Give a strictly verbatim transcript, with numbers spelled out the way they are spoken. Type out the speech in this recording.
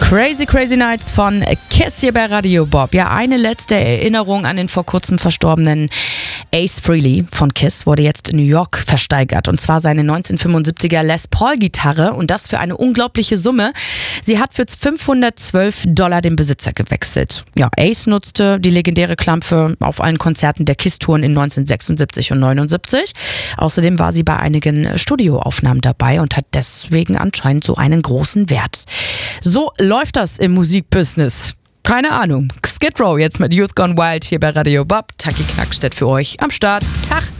Crazy Crazy Nights von Kiss hier bei Radio Bob. Ja, eine letzte Erinnerung an den vor kurzem verstorbenen Ace Frehley von Kiss wurde jetzt in New York versteigert. Und zwar seine neunzehnhundertfünfundsiebziger Les Paul-Gitarre und das für eine unglaubliche Summe. Sie hat für fünfhundertzwölf Dollar den Besitzer gewechselt. Ja, Ace nutzte die legendäre Klampe auf allen Konzerten der Kiss-Touren in neunzehnhundertsechsundsiebzig und neunundsiebzig. Außerdem war sie bei einigen Studioaufnahmen dabei und hat deswegen anscheinend so einen großen Wert. So läuft das im Musikbusiness. Keine Ahnung. Skid Row jetzt mit Youth Gone Wild hier bei Radio Bob. Taki Knackstedt für euch am Start. Tag!